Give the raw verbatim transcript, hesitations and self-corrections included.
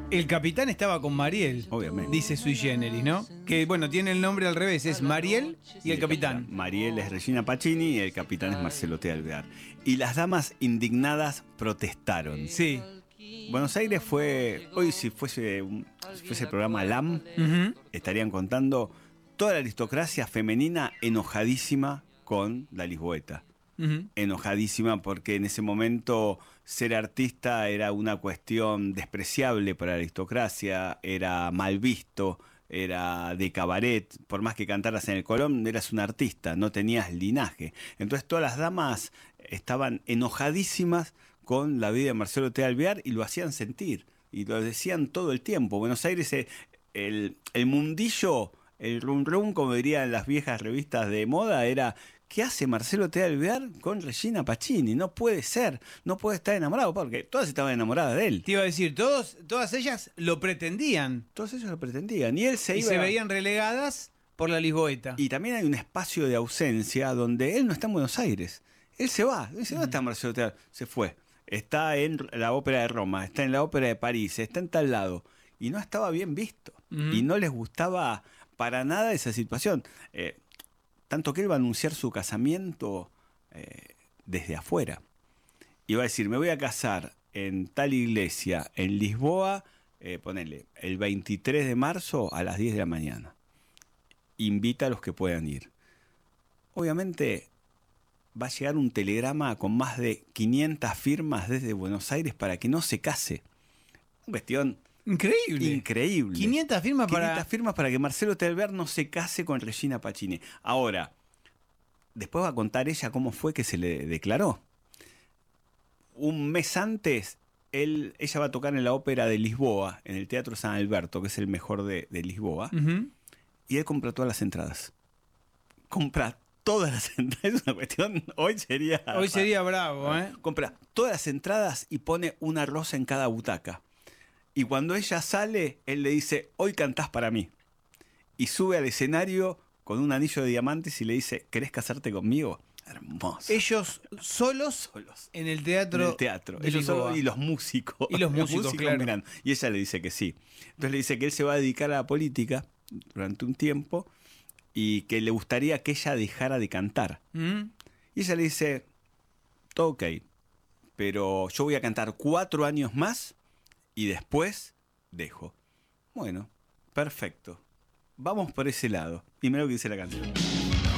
El capitán estaba con Mariel. Obviamente. Dice Sui Generis, ¿no? Que, bueno, tiene el nombre al revés. Es Mariel y el capitán. Mariel es Regina Pacini y el capitán es Marcelo T. Alvear. Y las damas indignadas protestaron. Sí. Buenos Aires fue... Hoy si fuese, un, si fuese el programa L A M, Uh-huh. estarían contando toda la aristocracia femenina enojadísima con la Lisboeta. Uh-huh. Enojadísima porque en ese momento ser artista era una cuestión despreciable para la aristocracia, era mal visto, era de cabaret, por más que cantaras en el Colón, eras un artista, no tenías linaje. Entonces todas las damas estaban enojadísimas con la vida de Marcelo T. Alvear y lo hacían sentir, y lo decían todo el tiempo. Buenos Aires, el, el mundillo, el rum rum, como dirían las viejas revistas de moda, era... ¿Qué hace Marcelo T. Alvear con Regina Pacini? No puede ser, no puede estar enamorado, porque todas estaban enamoradas de él. Te iba a decir, todos, todas ellas lo pretendían. Todos ellos lo pretendían, y él se y iba... se veían relegadas por la Lisboeta. Y también hay un espacio de ausencia donde él no está en Buenos Aires. Él se va, dice, ¿dónde está Marcelo T. Alvear? Se fue. Está en la ópera de Roma, está en la ópera de París, está en tal lado. Y no estaba bien visto. Uh-huh. Y no les gustaba para nada esa situación. Eh, Tanto que él va a anunciar su casamiento eh, desde afuera. Y va a decir, me voy a casar en tal iglesia, en Lisboa, eh, ponele, el veintitrés de marzo a las diez de la mañana. Invita a los que puedan ir. Obviamente va a llegar un telegrama con más de quinientas firmas desde Buenos Aires para que no se case. Una cuestión... Increíble. Increíble. quinientas firmas para... quinientas firmas para que Marcelo T. Alvear no se case con Regina Pacini. Ahora, después va a contar ella cómo fue que se le declaró. Un mes antes, él, ella va a tocar en la ópera de Lisboa, en el Teatro San Alberto, que es el mejor de, de Lisboa. Uh-huh. Y él compra todas las entradas. Compra todas las entradas. Es una cuestión... Hoy sería... Hoy sería bravo, ¿eh? Compra todas las entradas y pone una rosa en cada butaca. Y cuando ella sale, él le dice, hoy cantás para mí. Y sube al escenario con un anillo de diamantes y le dice, ¿querés casarte conmigo? Hermoso. Ellos solos, solos en el teatro. En el teatro. De Ellos Lisboa. solos y los músicos. Y los músicos, músicos claro. miran. Y ella le dice que sí. Entonces le dice que él se va a dedicar a la política durante un tiempo y que le gustaría que ella dejara de cantar. ¿Mm? Y ella le dice, todo ok, pero yo voy a cantar cuatro años más y después dejo. Bueno, perfecto. Vamos por ese lado. Y mira lo que dice la canción.